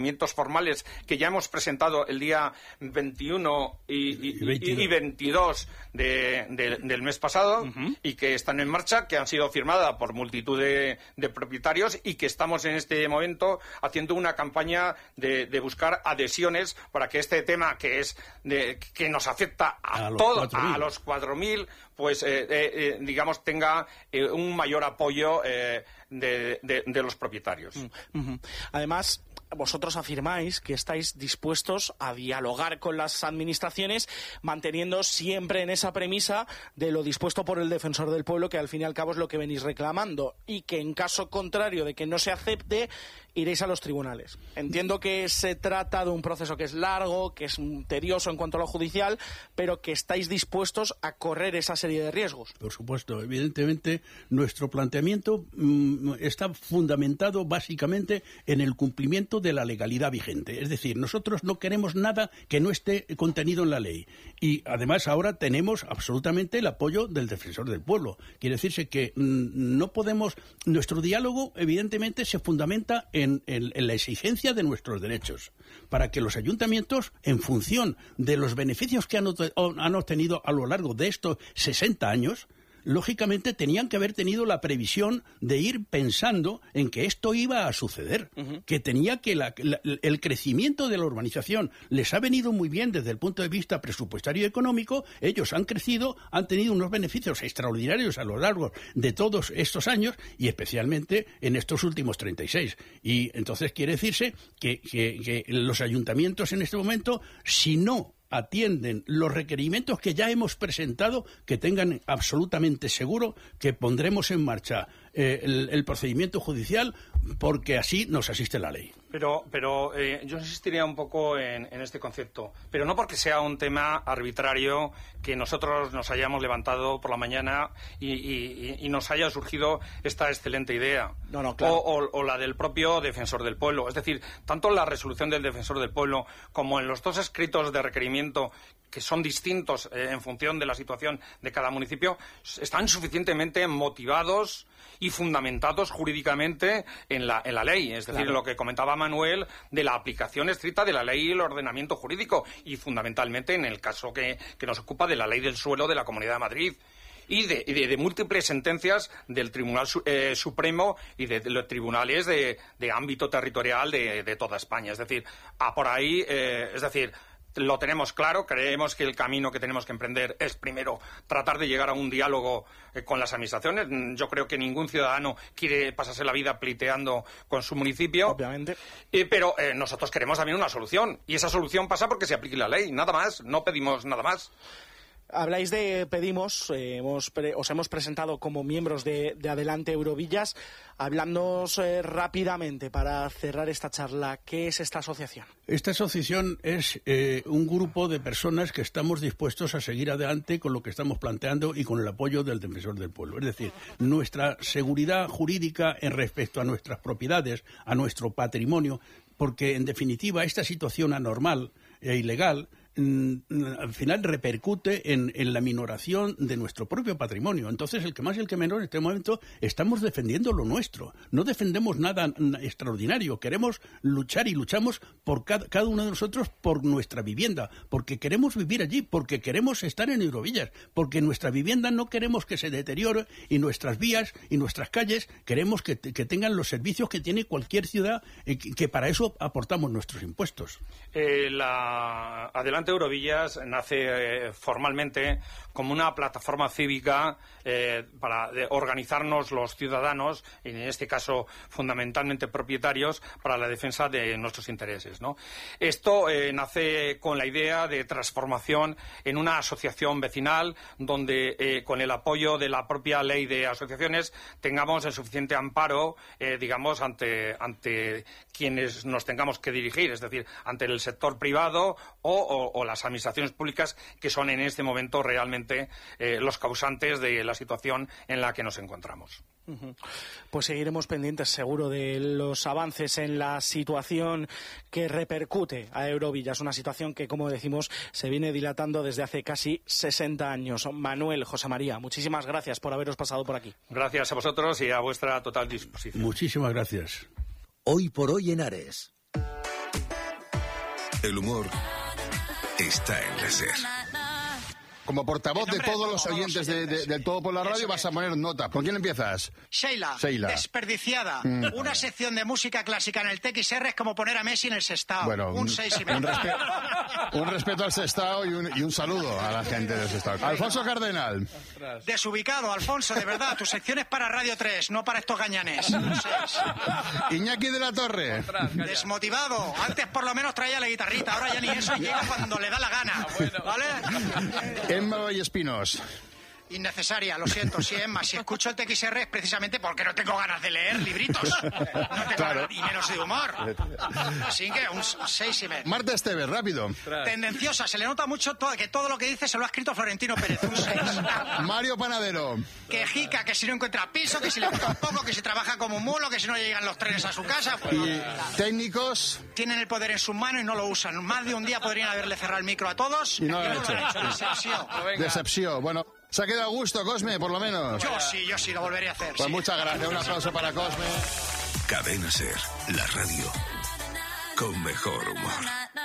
formales que ya hemos presentado el día 21 y 22 del mes pasado, y que están en marcha, que han sido firmadas por multitud de propietarios, y que estamos en este momento haciendo una campaña de buscar adhesiones para que este tema que nos afecta a los 4.000, pues digamos tenga un mayor apoyo de los propietarios. Además, vosotros afirmáis que estáis dispuestos a dialogar con las administraciones, manteniendo siempre en esa premisa de lo dispuesto por el defensor del pueblo, que al fin y al cabo es lo que venís reclamando, y que en caso contrario de que no se acepte, iréis a los tribunales. Entiendo que se trata de un proceso que es largo, que es tedioso en cuanto a lo judicial, pero que estáis dispuestos a correr esa serie de riesgos. Por supuesto, evidentemente nuestro planteamiento está fundamentado básicamente en el cumplimiento de la legalidad vigente. Es decir, nosotros no queremos nada que no esté contenido en la ley. Y además ahora tenemos absolutamente el apoyo del defensor del pueblo. Quiere decirse que no podemos... Nuestro diálogo evidentemente se fundamenta en la exigencia de nuestros derechos, para que los ayuntamientos, en función de los beneficios que han obtenido a lo largo de estos 60 años, lógicamente tenían que haber tenido la previsión de ir pensando en que esto iba a suceder, que tenía que el crecimiento de la urbanización les ha venido muy bien desde el punto de vista presupuestario y económico. Ellos han crecido, han tenido unos beneficios extraordinarios a lo largo de todos estos años y especialmente en estos últimos 36. Y entonces quiere decirse que los ayuntamientos en este momento, si no atienden los requerimientos que ya hemos presentado, que tengan absolutamente seguro que pondremos en marcha el procedimiento judicial, porque así nos asiste la ley. Pero yo insistiría un poco en este concepto, pero no porque sea un tema arbitrario que nosotros nos hayamos levantado por la mañana y nos haya surgido esta excelente idea. No, claro. o la del propio defensor del pueblo. Es decir, tanto la resolución del defensor del pueblo como en los dos escritos de requerimiento, que son distintos en función de la situación de cada municipio, están suficientemente motivados y fundamentados jurídicamente en la ley. Es decir, lo que comentaba Manuel de la aplicación estricta de la ley y el ordenamiento jurídico, y fundamentalmente en el caso que nos ocupa de la ley del suelo de la Comunidad de Madrid. Y de múltiples sentencias del Tribunal Supremo y de los tribunales de ámbito territorial de toda España. Es decir, por ahí, lo tenemos claro. Creemos que el camino que tenemos que emprender es, primero, tratar de llegar a un diálogo con las administraciones. Yo creo que ningún ciudadano quiere pasarse la vida pleiteando con su municipio. Obviamente. Pero nosotros queremos también una solución. Y esa solución pasa porque se aplique la ley. Nada más. No pedimos nada más. Habláis de pedimos, os hemos presentado como miembros de Adelante Eurovillas. Hablándonos rápidamente para cerrar esta charla, ¿qué es esta asociación? Esta asociación es un grupo de personas que estamos dispuestos a seguir adelante con lo que estamos planteando y con el apoyo del defensor del pueblo. Es decir, nuestra seguridad jurídica en respecto a nuestras propiedades, a nuestro patrimonio, porque en definitiva esta situación anormal e ilegal al final repercute en la minoración de nuestro propio patrimonio. Entonces, el que más y el que menos en este momento estamos defendiendo lo nuestro. No defendemos nada extraordinario. Queremos luchar y luchamos por cada uno de nosotros por nuestra vivienda, porque queremos vivir allí, porque queremos estar en Eurovillas, porque nuestra vivienda no queremos que se deteriore y nuestras vías y nuestras calles queremos que tengan los servicios que tiene cualquier ciudad, que para eso aportamos nuestros impuestos. Adelante Eurovillas nace formalmente como una plataforma cívica para organizarnos los ciudadanos, en este caso fundamentalmente propietarios, para la defensa de nuestros intereses, ¿no? Esto nace con la idea de transformación en una asociación vecinal donde con el apoyo de la propia ley de asociaciones tengamos el suficiente amparo, digamos, ante quienes nos tengamos que dirigir, es decir, ante el sector privado o las administraciones públicas, que son en este momento realmente los causantes de la situación en la que nos encontramos. Pues seguiremos pendientes seguro de los avances en la situación que repercute a Eurovillas, una situación que, como decimos, se viene dilatando desde hace casi 60 años. Manuel, José María, muchísimas gracias por haberos pasado por aquí. Gracias a vosotros y a vuestra total disposición. Muchísimas gracias. Hoy por hoy en Ares. El humor está en la SER. Como portavoz de todos los oyentes del Todo por la Radio, vas a poner nota. ¿Con quién empiezas? Sheila. Desperdiciada. Una sección de música clásica en el TXR es como poner a Messi en el Sestao. Bueno, un 6,5. Un respeto al Sestao y un saludo a la gente del Sestao. Alfonso Cardenal. Desubicado, Alfonso, de verdad. Tu sección es para Radio 3, no para estos gañanes. Un 6. Iñaki de la Torre. Desmotivado. Antes por lo menos traía la guitarrita, ahora ya ni eso, y llega cuando le da la gana. ¿Vale? Emma Vallespinos. Innecesaria, lo siento, sí, Emma. Si escucho el TXR es precisamente porque no tengo ganas de leer libritos. No tengo ganas, y menos de humor. Así que un 6,5. Marta Esteves, rápido. Tendenciosa, se le nota mucho que todo lo que dice se lo ha escrito Florentino Pérez. Un 6. Mario Panadero. Quejica, que si no encuentra piso, que si le gusta un poco, que si trabaja como un mulo, que si no llegan los trenes a su casa. Pues, y técnicos. Tienen el poder en sus manos y no lo usan. Más de un día podrían haberle cerrado el micro a todos. Y no lo han hecho. Decepción. Decepción. Bueno, se ha quedado a gusto, Cosme, por lo menos. Yo sí, lo volveré a hacer. Pues sí. muchas gracias. Un aplauso para Cosme. Cadena SER, la radio con mejor humor.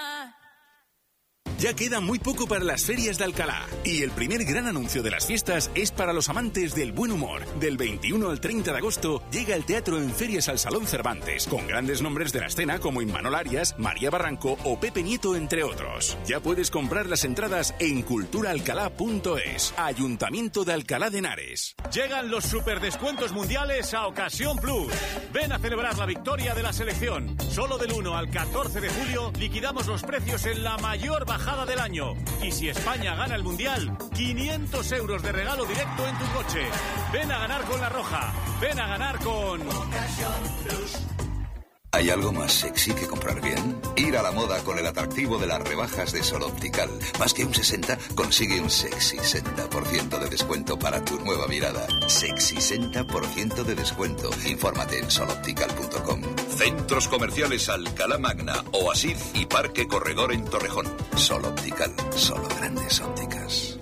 Ya queda muy poco para las ferias de Alcalá y el primer gran anuncio de las fiestas es para los amantes del buen humor. Del 21 al 30 de agosto llega el teatro en Ferias al Salón Cervantes, con grandes nombres de la escena como Imanol Arias, María Barranco o Pepe Nieto, entre otros. Ya puedes comprar las entradas en culturaalcalá.es. Ayuntamiento de Alcalá de Henares. Llegan los superdescuentos mundiales a Ocasión Plus. Ven a celebrar la victoria de la selección. Solo del 1 al 14 de julio liquidamos los precios en la mayor bajada del año. Y si España gana el Mundial, 500 euros de regalo directo en tu coche. Ven a ganar con La Roja. Ven a ganar con Ocasión Plus. ¿Hay algo más sexy que comprar bien? Ir a la moda con el atractivo de las rebajas de Sol Optical. Más que un 60, consigue un sexy 60% de descuento para tu nueva mirada. Sexy 60% de descuento. Infórmate en soloptical.com. Centros comerciales Alcalá Magna, Oasis y Parque Corredor en Torrejón. Sol Optical, solo grandes ópticas.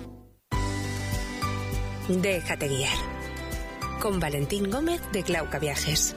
Déjate guiar. Con Valentín Gómez de Glauca Viajes.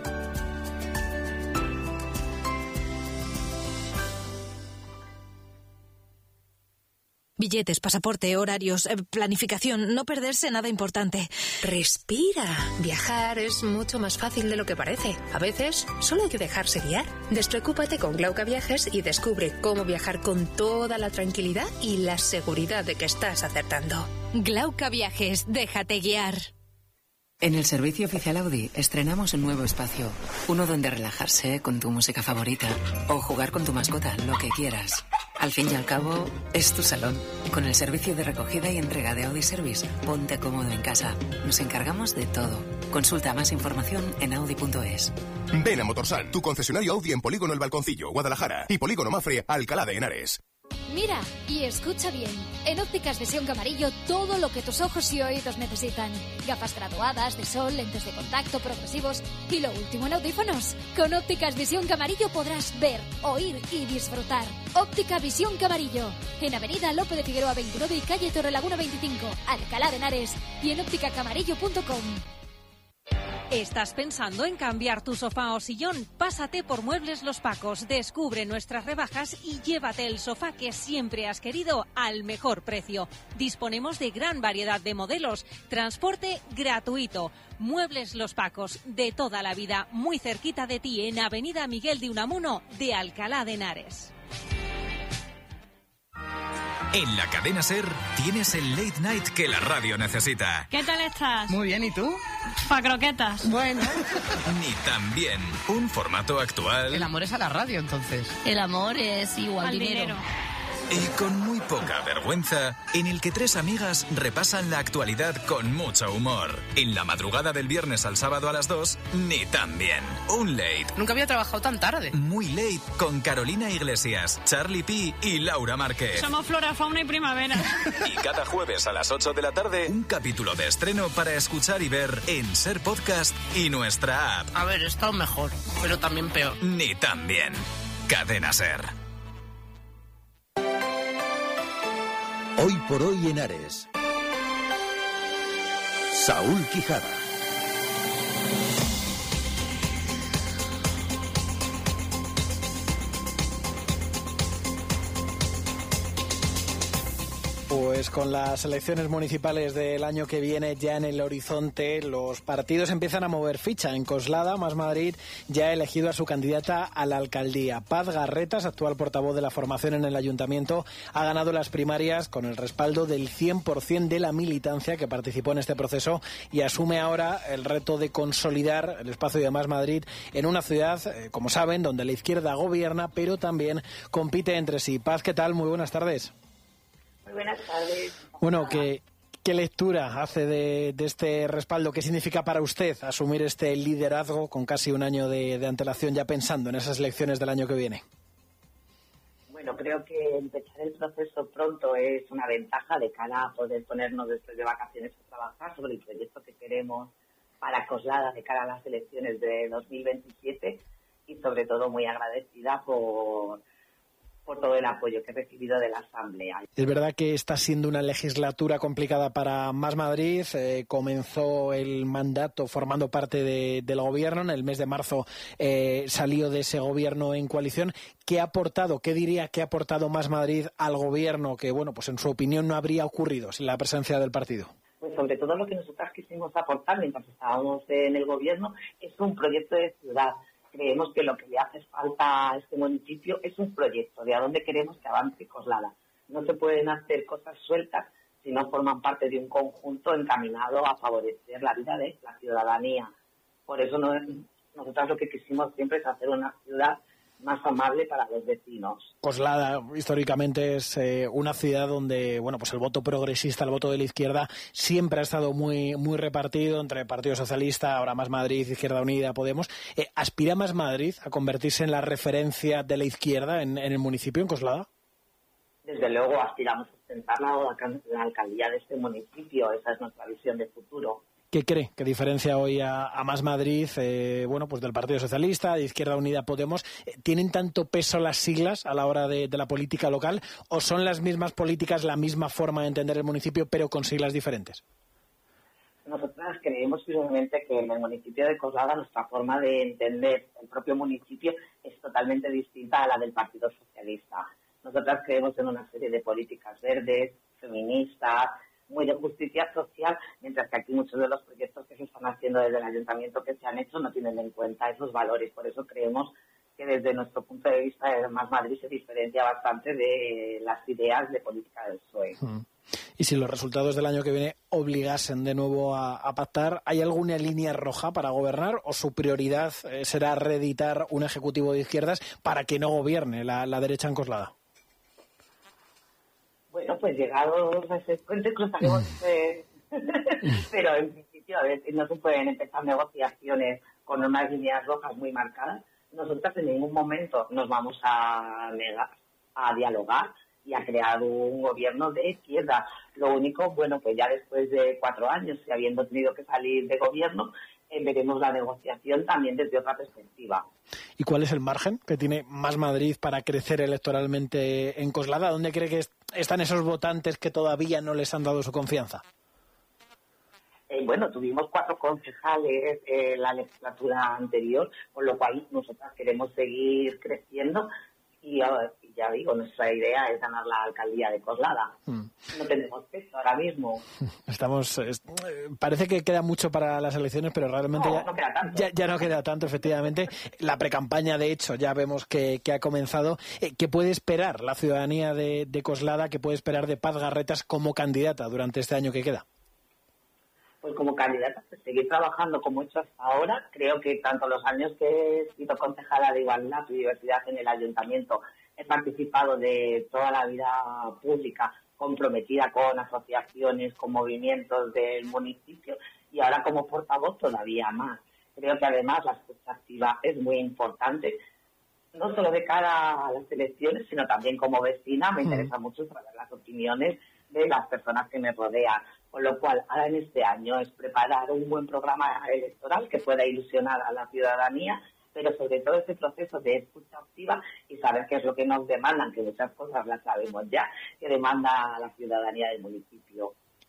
Billetes, pasaporte, horarios, planificación, no perderse nada importante. Respira. Viajar es mucho más fácil de lo que parece. A veces solo hay que dejarse guiar. Despreocúpate con Glauca Viajes y descubre cómo viajar con toda la tranquilidad y la seguridad de que estás acertando. Glauca Viajes, déjate guiar. En el servicio oficial Audi estrenamos un nuevo espacio. Uno donde relajarse con tu música favorita o jugar con tu mascota, lo que quieras. Al fin y al cabo, es tu salón. Con el servicio de recogida y entrega de Audi Service, ponte cómodo en casa. Nos encargamos de todo. Consulta más información en audi.es. Ven a Motorsan, tu concesionario Audi en Polígono El Balconcillo, Guadalajara, y Polígono Mafre, Alcalá de Henares. Mira y escucha bien. En Ópticas Visión Camarillo todo lo que tus ojos y oídos necesitan. Gafas graduadas, de sol, lentes de contacto, progresivos y lo último en audífonos. Con Ópticas Visión Camarillo podrás ver, oír y disfrutar. Óptica Visión Camarillo. En Avenida Lope de Figueroa 29 y calle Torrelaguna 25, Alcalá de Henares, y en ópticacamarillo.com. ¿Estás pensando en cambiar tu sofá o sillón? Pásate por Muebles Los Pacos, descubre nuestras rebajas y llévate el sofá que siempre has querido al mejor precio. Disponemos de gran variedad de modelos, transporte gratuito. Muebles Los Pacos, de toda la vida, muy cerquita de ti en Avenida Miguel de Unamuno de Alcalá de Henares. En la cadena SER tienes el late night que la radio necesita. ¿Qué tal estás? Muy bien, ¿y tú? Pa' croquetas. Bueno. Ni tan bien. Un formato actual. El amor es a la radio, entonces. El amor es igual al dinero. Y con muy poca vergüenza, en el que tres amigas repasan la actualidad con mucho humor. En la madrugada del viernes al sábado a las 2, ni tan bien. Un late. Nunca había trabajado tan tarde. Muy late con Carolina Iglesias, Charlie P y Laura Márquez. Somos flora, fauna y primavera. Y cada jueves a las 8 de la tarde, un capítulo de estreno para escuchar y ver en SER Podcast y nuestra app. A ver, he estado mejor, pero también peor. Ni tan bien. Cadena SER. Hoy por hoy Henares. Saúl Quijada. Pues con las elecciones municipales del año que viene ya en el horizonte, los partidos empiezan a mover ficha. En Coslada, Más Madrid ya ha elegido a su candidata a la alcaldía. Paz Garretas, actual portavoz de la formación en el ayuntamiento, ha ganado las primarias con el respaldo del 100% de la militancia que participó en este proceso y asume ahora el reto de consolidar el espacio de Más Madrid en una ciudad, como saben, donde la izquierda gobierna, pero también compite entre sí. Paz, ¿qué tal? Muy buenas tardes. Muy buenas tardes. Bueno, ¿qué lectura hace de este respaldo? ¿Qué significa para usted asumir este liderazgo con casi un año de antelación ya pensando en esas elecciones del año que viene? Bueno, creo que empezar el proceso pronto es una ventaja de cara a poder ponernos después de vacaciones a trabajar sobre el proyecto que queremos para Coslada de cara a las elecciones de 2027 y sobre todo muy agradecida por todo el apoyo que he recibido de la Asamblea. Es verdad que está siendo una legislatura complicada para Más Madrid. Comenzó el mandato formando parte del gobierno. En el mes de marzo salió de ese gobierno en coalición. ¿Qué ha aportado, qué diría que ha aportado Más Madrid al gobierno que, bueno, pues en su opinión no habría ocurrido sin la presencia del partido? Pues sobre todo lo que nosotras quisimos aportar mientras estábamos en el gobierno es un proyecto de ciudad. Creemos que lo que le hace falta a este municipio es un proyecto de a dónde queremos que avance Coslada. No se pueden hacer cosas sueltas si no forman parte de un conjunto encaminado a favorecer la vida de la ciudadanía. Por eso nosotros lo que quisimos siempre es hacer una ciudad más amable para los vecinos. Coslada históricamente es una ciudad donde, bueno, pues el voto progresista, el voto de la izquierda siempre ha estado muy repartido entre Partido Socialista, ahora Más Madrid, Izquierda Unida, Podemos. ¿Aspira Más Madrid a convertirse en la referencia de la izquierda en el municipio, en Coslada? Desde luego aspiramos a ostentar la alcaldía de este municipio. Esa es nuestra visión de futuro. ¿Qué cree que diferencia hoy a Más Madrid, bueno, pues del Partido Socialista, de Izquierda Unida, Podemos? ¿Tienen tanto peso las siglas a la hora de la política local o son las mismas políticas, la misma forma de entender el municipio, pero con siglas diferentes? Nosotras creemos firmemente que en el municipio de Coslada nuestra forma de entender el propio municipio es totalmente distinta a la del Partido Socialista. Nosotras creemos en una serie de políticas verdes, feministas, muy de justicia social, mientras que aquí muchos de los proyectos que se están haciendo desde el ayuntamiento que se han hecho no tienen en cuenta esos valores. Por eso creemos que desde nuestro punto de vista Más Madrid se diferencia bastante de las ideas de política del PSOE. Y si los resultados del año que viene obligasen de nuevo a pactar, ¿hay alguna línea roja para gobernar o su prioridad será reeditar un ejecutivo de izquierdas para que no gobierne la derecha en Coslada? Bueno, pues llegados a ese puente cruzaremos, pero en principio a ver, no se pueden empezar negociaciones con unas líneas rojas muy marcadas. Nosotras en ningún momento nos vamos a negar a dialogar y a crear un gobierno de izquierda. Lo único, bueno, pues ya después de 4 años y habiendo tenido que salir de gobierno, veremos la negociación también desde otra perspectiva. ¿Y cuál es el margen que tiene Más Madrid para crecer electoralmente en Coslada? ¿Dónde cree que están esos votantes que todavía no les han dado su confianza? Bueno, tuvimos 4 concejales en la legislatura anterior, con lo cual nosotras queremos seguir creciendo y ya digo, nuestra idea es ganar la alcaldía de Coslada. No tenemos peso ahora mismo. Parece que queda mucho para las elecciones, pero realmente ya no queda tanto, efectivamente. La precampaña, de hecho, ya vemos que ha comenzado. ¿Qué puede esperar la ciudadanía de Coslada? ¿Qué puede esperar de Paz Garretas como candidata durante este año que queda? Pues como candidata, pues seguir trabajando como he hecho hasta ahora. Creo que tanto los años que he sido concejala de Igualdad y Diversidad en el Ayuntamiento, he participado de toda la vida pública comprometida con asociaciones, con movimientos del municipio y ahora como portavoz todavía más. Creo que además la escucha activa es muy importante, no solo de cara a las elecciones, sino también como vecina. Me interesa mucho saber las opiniones de las personas que me rodean. Con lo cual, ahora en este año es preparar un buen programa electoral que pueda ilusionar a la ciudadanía, pero sobre todo ese proceso de escucha activa y saber qué es lo que nos demandan, que muchas cosas las sabemos ya, que demanda la ciudadanía del municipio.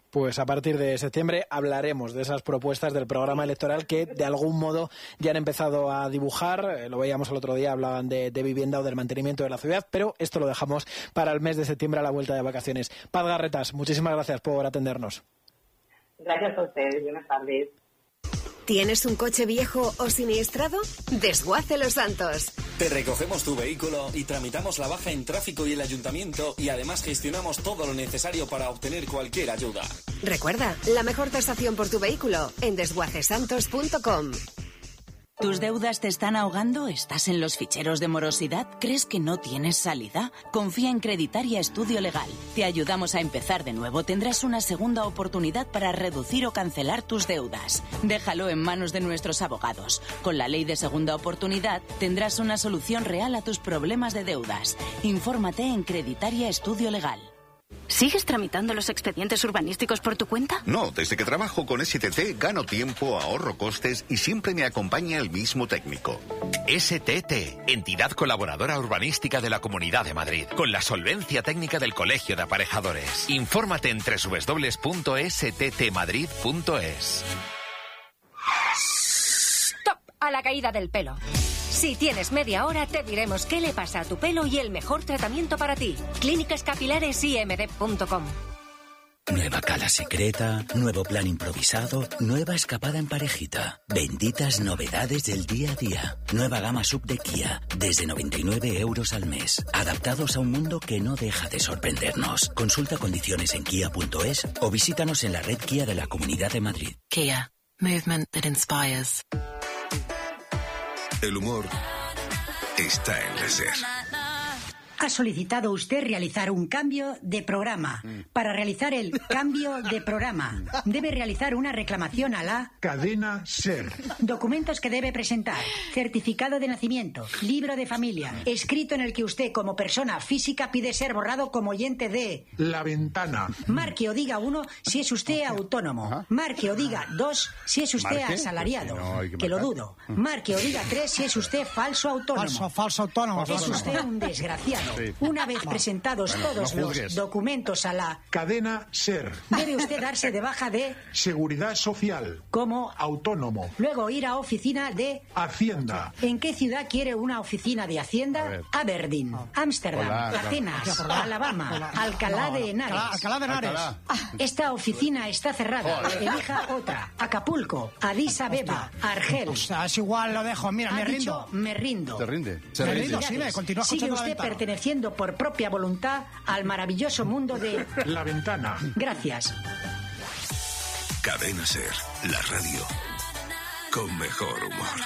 Pues a partir de septiembre hablaremos de esas propuestas del programa electoral que de algún modo ya han empezado a dibujar. Lo veíamos el otro día, hablaban de vivienda o del mantenimiento de la ciudad, pero esto lo dejamos para el mes de septiembre a la vuelta de vacaciones. Paz Garretas, muchísimas gracias por atendernos. Gracias a ustedes. Buenas tardes. ¿Tienes un coche viejo o siniestrado? Desguace Los Santos. Te recogemos tu vehículo y tramitamos la baja en tráfico y el ayuntamiento y además gestionamos todo lo necesario para obtener cualquier ayuda. Recuerda, la mejor tasación por tu vehículo en desguacesantos.com. ¿Tus deudas te están ahogando? ¿Estás en los ficheros de morosidad? ¿Crees que no tienes salida? Confía en Creditaria Estudio Legal. Te ayudamos a empezar de nuevo. Tendrás una segunda oportunidad para reducir o cancelar tus deudas. Déjalo en manos de nuestros abogados. Con la ley de segunda oportunidad tendrás una solución real a tus problemas de deudas. Infórmate en Creditaria Estudio Legal. ¿Sigues tramitando los expedientes urbanísticos por tu cuenta? No, desde que trabajo con STT gano tiempo, ahorro costes y siempre me acompaña el mismo técnico. STT, entidad colaboradora urbanística de la Comunidad de Madrid, con la solvencia técnica del Colegio de Aparejadores. Infórmate en www.sttmadrid.es. ¡Stop! A la caída del pelo. Si tienes media hora, te diremos qué le pasa a tu pelo y el mejor tratamiento para ti. clínicascapilaresimd.com. Nueva cala secreta, nuevo plan improvisado, nueva escapada en parejita. Benditas novedades del día a día. Nueva gama sub de Kia, desde 99 euros al mes. Adaptados a un mundo que no deja de sorprendernos. Consulta condiciones en kia.es o visítanos en la red Kia de la Comunidad de Madrid. Kia. Movement that inspires. El humor está en la SER. Ha solicitado usted realizar un cambio de programa. Para realizar el cambio de programa, debe realizar una reclamación a la cadena SER. Documentos que debe presentar: certificado de nacimiento, libro de familia, escrito en el que usted como persona física pide ser borrado como oyente de La Ventana. Marque o diga 1 si es usted autónomo. Marque o diga 2 si es usted asalariado. Que lo dudo. Marque o diga 3 si es usted falso autónomo. Falso autónomo. Es usted un desgraciado. Sí. Una vez presentados todos los documentos a la cadena SER, debe usted darse de baja de Seguridad Social como autónomo. Luego ir a oficina de Hacienda. ¿En qué ciudad quiere una oficina de Hacienda? Aberdeen, Ámsterdam, Atenas, Alabama, Alcalá de Henares. Alcalá de Henares. Esta oficina está cerrada. Elija otra. Acapulco, Addis Abeba, Argel. O sea, es igual, lo dejo. Mira, me rindo. Me rindo. ¿Te rinde? Me rindo, sí, continúa Sigue escuchando usted La Ventana. perteneciendo por propia voluntad al maravilloso mundo de La Ventana. Gracias. Cadena SER, la radio con mejor humor.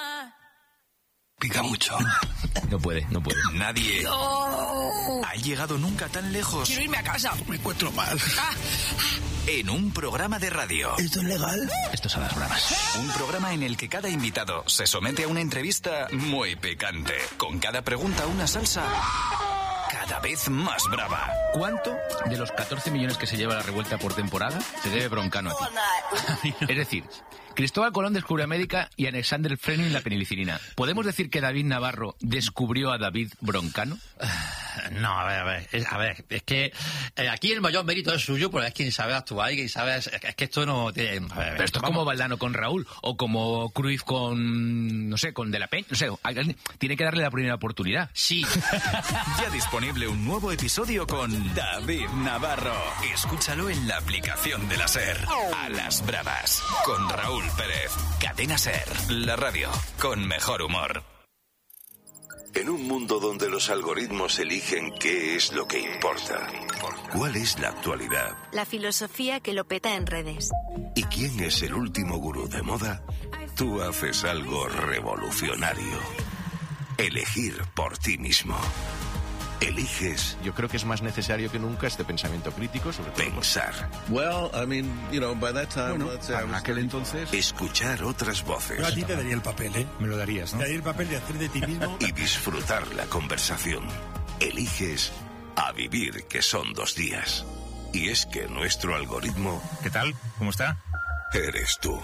Pica mucho. No puede. Nadie ha llegado nunca tan lejos. Quiero irme a casa. Me encuentro mal. En un programa de radio. ¿Esto es legal? Esto es a las bravas. Un programa en el que cada invitado se somete a una entrevista muy picante. Con cada pregunta una salsa cada vez más brava. ¿Cuánto de los 14 millones que se lleva la revuelta por temporada se debe Broncano a ti? Es decir, Cristóbal Colón descubrió América y Alexander Fleming la penicilina. ¿Podemos decir que David Navarro descubrió a David Broncano? No, a ver, es que aquí el mayor mérito es suyo, porque es quien sabe actuar y quien sabe... Es que esto no tiene... Pero esto es como Valdano con Raúl, o como Cruyff con, no sé, con De la Peña, no sé, tiene que darle la primera oportunidad. Sí. Ya disponible un nuevo episodio con David Navarro. Escúchalo en la aplicación de la SER. A las bravas, con Raúl Pérez. Cadena SER, la radio con mejor humor. En un mundo donde los algoritmos eligen qué es lo que importa, ¿cuál es la actualidad? La filosofía que lo peta en redes. ¿Y quién es el último gurú de moda? Tú haces algo revolucionario. Elegir por ti mismo. Eliges. Yo creo que es más necesario que nunca este pensamiento crítico sobre todo. Pensar. Bueno, para aquel entonces... Escuchar otras voces. Yo a ti te daría el papel, ¿eh? Me lo darías, ¿no? Te daría el papel de hacer de ti mismo... Y disfrutar la conversación. Eliges a vivir, que son 2 días. Y es que nuestro algoritmo... ¿Qué tal? ¿Cómo está? Eres tú.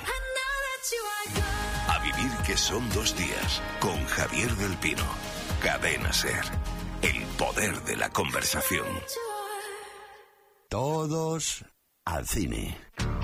A vivir, que son 2 días. Con Javier del Pino. Cadena SER. El poder de la conversación. Todos al cine.